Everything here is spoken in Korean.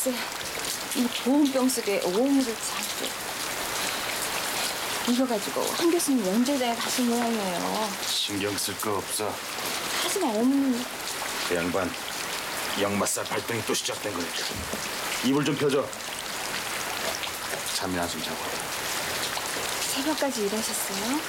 글쎄, 이 보온병 속에 오물을 잔뜩. 이거 가지고 한 교수님 연주회장에 가신 모양이에요. 신경 쓸 거 없어. 하지만 어머니. 그 양반 역마살 발동이 또 시작된 거야. 이불 좀 펴줘. 잠이나 좀 자고. 새벽까지 일하셨어요?